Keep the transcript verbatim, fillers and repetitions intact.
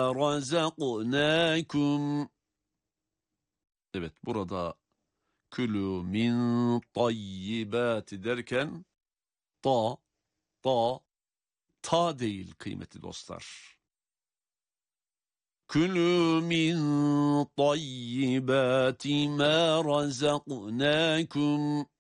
رَزَقْنَاكُمْ. Evet, burada külü min tayyibati derken ta, ta, ta değil kıymetli dostlar. Külü min tayyibati ma razaknakum.